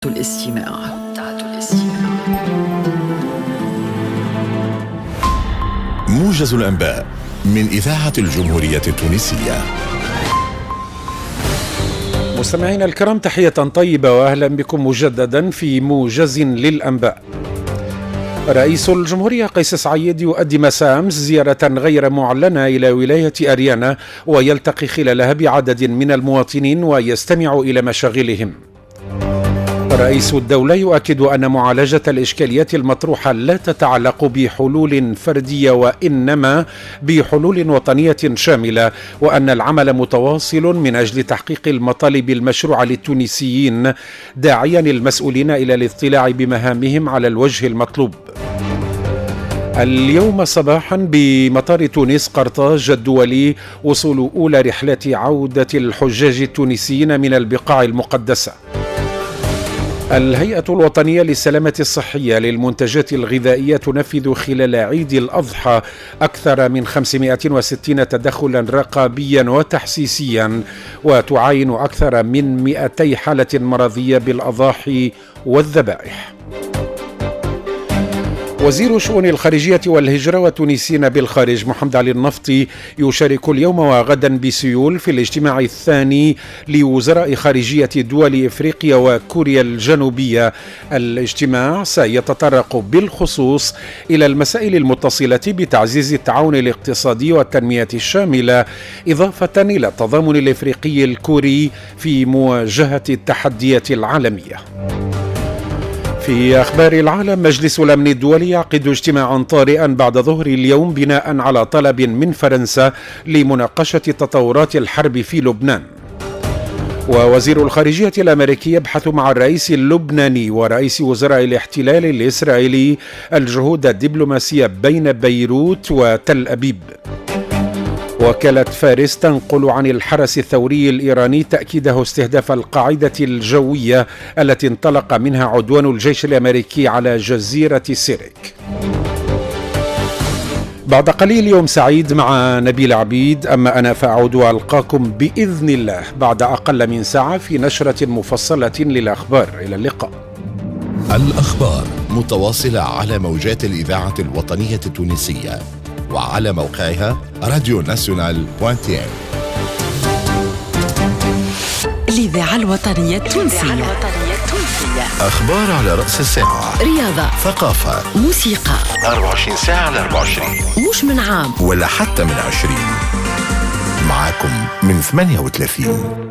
الاستماع. موجز الأنباء من إذاعة الجمهورية التونسية. مستمعينا الكرام، تحية طيبة وأهلا بكم مجددا في موجز للأنباء. رئيس الجمهورية قيس سعيد يؤدي مساء أمس زيارة غير معلنة إلى ولاية أريانا، ويلتقي خلالها بعدد من المواطنين ويستمع إلى مشاغلهم. رئيس الدولة يؤكد أن معالجة الإشكاليات المطروحة لا تتعلق بحلول فردية وإنما بحلول وطنية شاملة، وأن العمل متواصل من أجل تحقيق المطالب المشروعة للتونسيين، داعيا المسؤولين إلى الاطلاع بمهامهم على الوجه المطلوب. اليوم صباحا بمطار تونس قرطاج الدولي وصول أولى رحلات عودة الحجاج التونسيين من البقاع المقدسة. الهيئة الوطنية للسلامة الصحية للمنتجات الغذائية تنفذ خلال عيد الأضحى أكثر من 560 تدخلا رقابيا وتحسيسيا، وتعاين أكثر من 200 حالة مرضية بالأضاحي والذبائح. وزير شؤون الخارجية والهجرة والتونسيين بالخارج محمد علي النفطي يشارك اليوم وغدا بسيول في الاجتماع الثاني لوزراء خارجية دول إفريقيا وكوريا الجنوبية. الاجتماع سيتطرق بالخصوص إلى المسائل المتصلة بتعزيز التعاون الاقتصادي والتنمية الشاملة، إضافة إلى التضامن الإفريقي الكوري في مواجهة التحديات العالمية. في أخبار العالم، مجلس الأمن الدولي يعقد اجتماعا طارئا بعد ظهر اليوم بناء على طلب من فرنسا لمناقشة تطورات الحرب في لبنان. ووزير الخارجية الأمريكي يبحث مع الرئيس اللبناني ورئيس وزراء الاحتلال الإسرائيلي الجهود الدبلوماسية بين بيروت وتل أبيب. وكالة فارس تنقل عن الحرس الثوري الإيراني تأكيده استهداف القاعدة الجوية التي انطلق منها عدوان الجيش الأمريكي على جزيرة سيريك. بعد قليل يوم سعيد مع نبيل عبيد، أما أنا فأعود وألقاكم بإذن الله بعد أقل من ساعة في نشرة مفصلة للأخبار. إلى اللقاء. الأخبار متواصلة على موجات الإذاعة الوطنية التونسية وعلى موقعها radionational.tn. الإذاعة الوطنية التونسية. أخبار على رأس الساعة، رياضة، ثقافة، موسيقى، 24 ساعة على 24، مش من عام ولا حتى من 20. معاكم من 38.